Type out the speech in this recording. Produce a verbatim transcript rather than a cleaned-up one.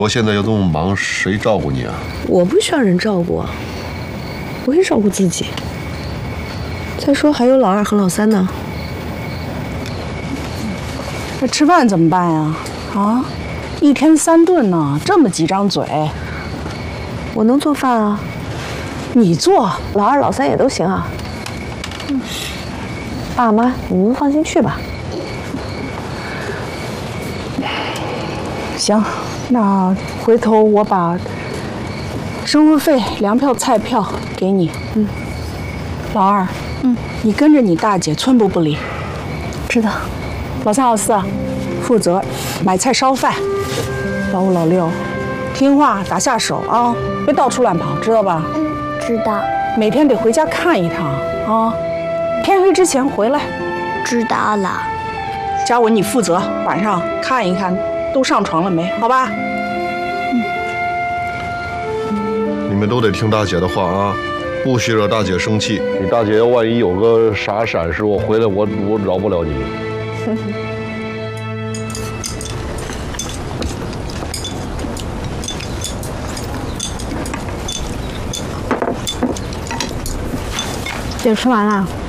我现在又这么忙，谁照顾你啊？ 我不需要人照顾，我会照顾自己。再说还有老二和老三呢。 这吃饭怎么办呀？啊，一天三顿呢，这么几张嘴。 我能做饭啊， 你做， 老二老三也都行啊。嗯，爸妈，你们放心去吧。 行。 那回头我把生活费、粮票、菜票给你。嗯，老二，嗯，你跟着你大姐寸步不离。 知道。 老三、老四，负责买菜烧饭。老五、老六，听话打下手啊，别到处乱跑，知道吧？ 嗯，知道。 每天得回家看一趟啊，天黑之前回来。 知道了。 嘉文，你负责晚上看一看。 都上床了没？好吧。 嗯。你们都得听大姐的话啊，不许惹大姐生气。你大姐要万一有个啥闪失，我回来我我饶不了你。 姐吃完了。